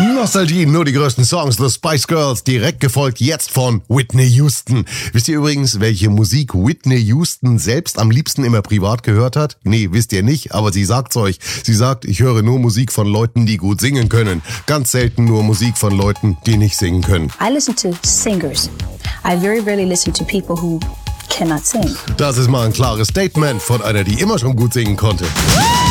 Nostalgie, nur die größten Songs, The Spice Girls, direkt gefolgt jetzt von Whitney Houston. Wisst ihr übrigens, welche Musik Whitney Houston selbst am liebsten immer privat gehört hat? Nee, wisst ihr nicht, aber sie sagt's euch. Sie sagt, ich höre nur Musik von Leuten, die gut singen können. Ganz selten nur Musik von Leuten, die nicht singen können. I listen to singers. I very rarely listen to people who cannot sing. Das ist mal ein klares Statement von einer, die immer schon gut singen konnte.